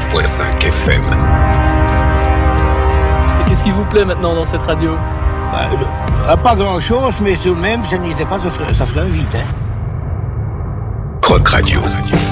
89.5 FM. Et qu'est-ce qui vous plaît maintenant dans cette radio? Pas grand-chose, mais tout de même, ça ferait un vide. Croc Radio.